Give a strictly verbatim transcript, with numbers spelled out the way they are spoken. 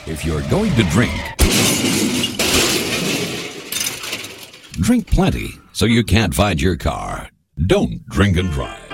If you're going to drink, drink plenty so you can't find your car. Don't drink and drive.